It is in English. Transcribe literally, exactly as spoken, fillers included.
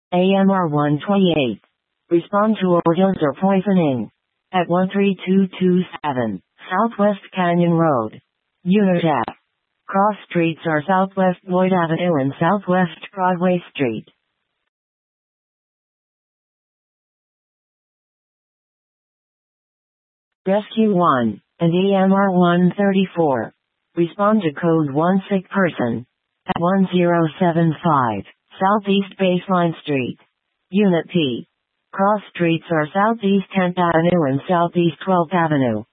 A M R one twenty-eight. Respond to overdose or poisoning. At one three two two seven, Southwest Canyon Road. Unit F. Cross streets are Southwest Lloyd Avenue and Southwest Broadway Street. Rescue one, and E M R one thirty-four. Respond to code one sick person. At one zero seven five, Southeast Baseline Street. Unit P. Cross streets are Southeast tenth Avenue and Southeast twelfth Avenue.